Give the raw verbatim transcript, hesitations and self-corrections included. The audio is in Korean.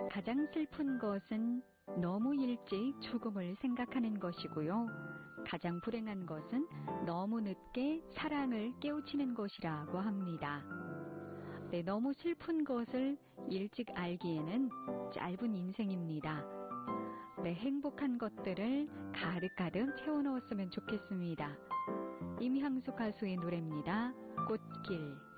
가장 슬픈 것은 너무 일찍 죽음을 생각하는 것이고요. 가장 불행한 것은 너무 늦게 사랑을 깨우치는 것이라고 합니다. 네, 너무 슬픈 것을 일찍 알기에는 짧은 인생입니다. 네, 행복한 것들을 가득가득 채워넣었으면 좋겠습니다. 임향수 가수의 노래입니다. 꽃길.